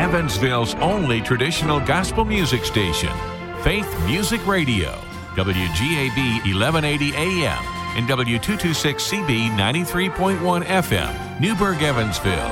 Evansville's only traditional gospel music station, Faith Music Radio, WGAB 1180 AM and W226CB 93.1 FM, Newburgh, Evansville.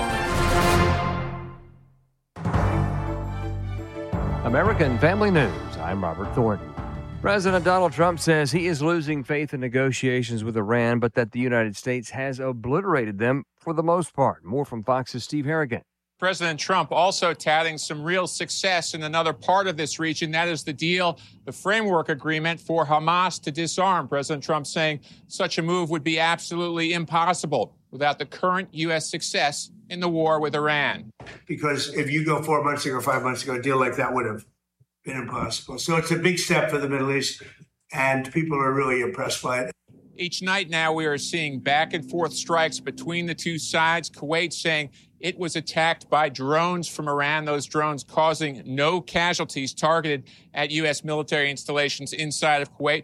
American Family News, I'm Robert Thornton. President Donald Trump says he is losing faith in negotiations with Iran, but that the United States has obliterated them for the most part. More from Fox's Steve Harrigan. President Trump also touting some real success in another part of this region. That is the deal, the framework agreement for Hamas to disarm. President Trump saying such a move would be absolutely impossible without the current U.S. success in the war with Iran. Because if you go 4 months ago, 5 months ago, a deal like that would have been impossible. So it's a big step for the Middle East, and people are really impressed by it. Each night now we are seeing back and forth strikes between the two sides. Kuwait saying it was attacked by drones from Iran, those drones causing no casualties targeted at U.S. military installations inside of Kuwait.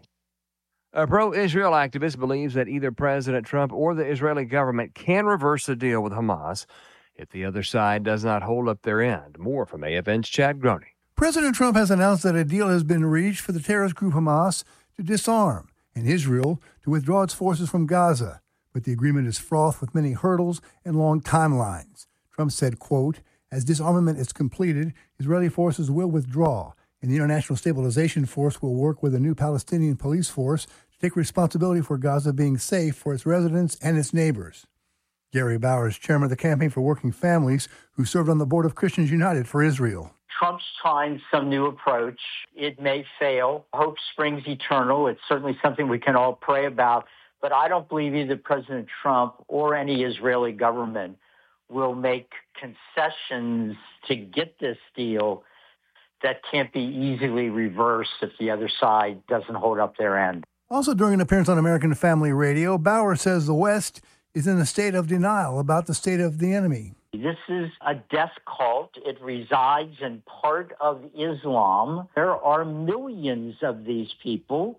A pro-Israel activist believes that either President Trump or the Israeli government can reverse the deal with Hamas if the other side does not hold up their end. More from AFN's Chad Groney. President Trump has announced that a deal has been reached for the terrorist group Hamas to disarm and Israel to withdraw its forces from Gaza. But the agreement is fraught with many hurdles and long timelines. Trump said, quote, as disarmament is completed, Israeli forces will withdraw, and the International Stabilization Force will work with a new Palestinian police force to take responsibility for Gaza being safe for its residents and its neighbors. Gary Bowers, chairman of the Campaign for Working Families, who served on the board of Christians United for Israel. Trump's trying some new approach. It may fail. Hope springs eternal. It's certainly something we can all pray about. But I don't believe either President Trump or any Israeli government will make concessions to get this deal that can't be easily reversed if the other side doesn't hold up their end. Also during an appearance on American Family Radio, Bauer says the West is in a state of denial about the state of the enemy. This is a death cult. It resides in part of Islam. There are millions of these people,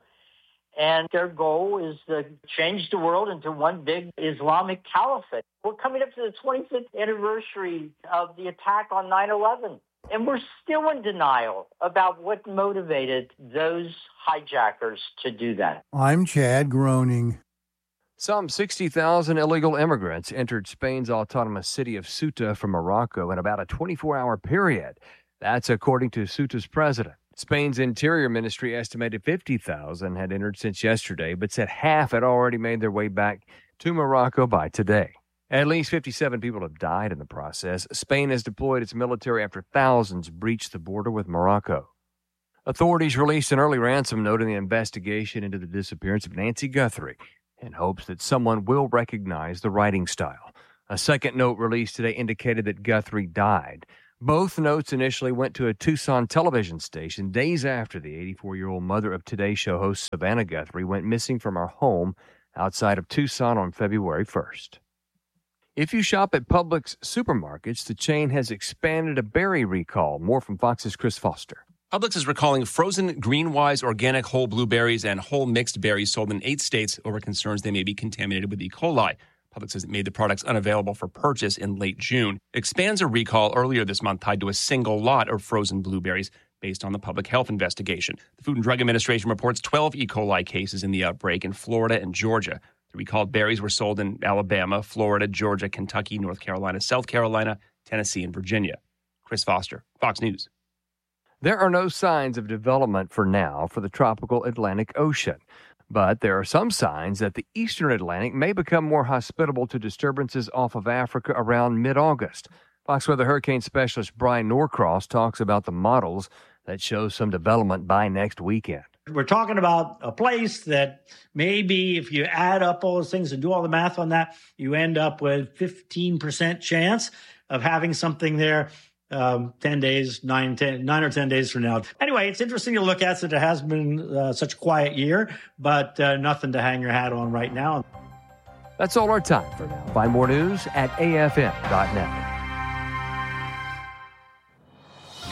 and their goal is to change the world into one big Islamic caliphate. We're coming up to the 25th anniversary of the attack on 9/11, and we're still in denial about what motivated those hijackers to do that. I'm Chad Groening. Some 60,000 illegal immigrants entered Spain's autonomous city of Ceuta from Morocco in about a 24-hour period. That's according to Ceuta's president. Spain's Interior Ministry estimated 50,000 had entered since yesterday, but said half had already made their way back to Morocco by today. At least 57 people have died in the process. Spain has deployed its military after thousands breached the border with Morocco. Authorities released an early ransom note in the investigation into the disappearance of Nancy Guthrie, in hopes that someone will recognize the writing style. A second note released today indicated that Guthrie died. Both notes initially went to a Tucson television station days after the 84-year-old mother of Today Show host Savannah Guthrie went missing from her home outside of Tucson on February 1st. If you shop at Publix supermarkets, the chain has expanded a berry recall. More from Fox's Chris Foster. Publix is recalling frozen Greenwise organic whole blueberries and whole mixed berries sold in 8 states over concerns they may be contaminated with E. coli. Publix has made the products unavailable for purchase in late June. It expands a recall earlier this month tied to a single lot of frozen blueberries based on the public health investigation. The Food and Drug Administration reports 12 E. coli cases in the outbreak in Florida and Georgia. The recalled berries were sold in Alabama, Florida, Georgia, Kentucky, North Carolina, South Carolina, Tennessee, and Virginia. Chris Foster, Fox News. There are no signs of development for now for the tropical Atlantic Ocean, but there are some signs that the eastern Atlantic may become more hospitable to disturbances off of Africa around mid-August. Fox Weather hurricane specialist Brian Norcross talks about the models that show some development by next weekend. We're talking about a place that maybe if you add up all those things and do all the math on that, you end up with 15% chance of having something there 10 days, 9 or 10 days from now. Anyway, it's interesting to look at that it has been such a quiet year, but nothing to hang your hat on right now. That's all our time for now. Find more news at afm.net.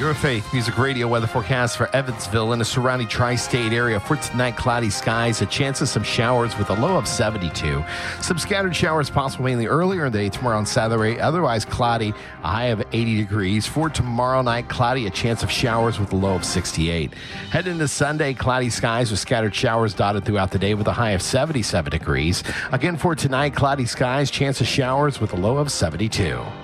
Your Faith Music Radio weather forecast for Evansville and the surrounding tri-state area. For tonight, cloudy skies, a chance of some showers with a low of 72. Some scattered showers possible mainly earlier in the day tomorrow on Saturday. Otherwise cloudy, a high of 80 degrees. For tomorrow night, cloudy, a chance of showers with a low of 68. Heading into Sunday, cloudy skies with scattered showers dotted throughout the day with a high of 77 degrees. Again, for tonight, cloudy skies, chance of showers with a low of 72.